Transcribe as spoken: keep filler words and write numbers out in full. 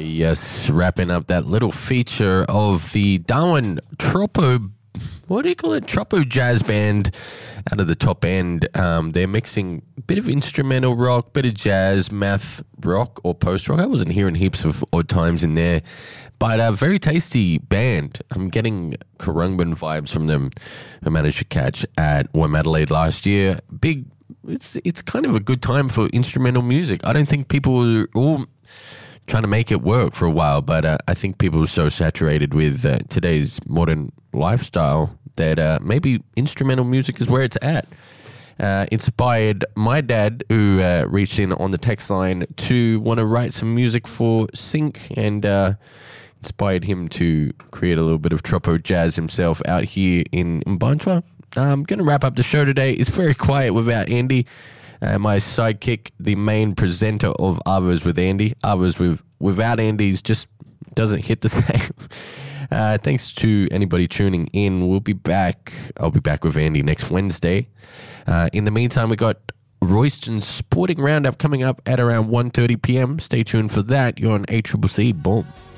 Yes, wrapping up that little feature of the Darwin Tropo, what do you call it? Tropo Jazz Band out of the top end. Um, they're mixing a bit of instrumental rock, bit of jazz, math rock or post-rock. I wasn't hearing heaps of odd times in there, but a very tasty band. I'm getting Currumbin vibes from them. I managed to catch at Wem Adelaide last year. Big, it's, it's kind of a good time for instrumental music. I don't think people are all trying to make it work for a while, but uh, I think people are so saturated with uh, today's modern lifestyle that uh, maybe instrumental music is where it's at. Uh, inspired my dad, who uh, reached in on the text line to want to write some music for Sync, and uh, inspired him to create a little bit of Tropo jazz himself out here in Mbanjwa. I'm going to wrap up the show today. It's very quiet without Andy. Uh, my sidekick, the main presenter of Arvos with Andy. Arvos with, without Andy's just doesn't hit the same. Uh, thanks to anybody tuning in. We'll be back. I'll be back with Andy next Wednesday. Uh, in the meantime, we got Royston's Sporting Roundup coming up at around one thirty p.m. Stay tuned for that. You're on A C C C. Boom.